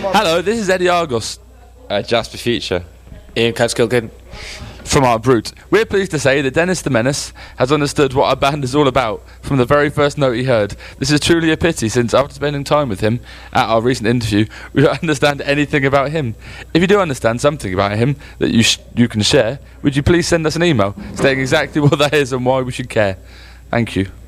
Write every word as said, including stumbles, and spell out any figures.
Hello, this is Eddie Argos. Uh, Jasper Future. Ian Catskilkin. From our Brute. We're pleased to say that Dennis the Menace has understood what our band is all about from the very first note he heard. This is truly a pity, since after spending time with him at our recent interview, we don't understand anything about him. If you do understand something about him that you sh- you can share, would you please send us an email stating exactly what that is and why we should care? Thank you.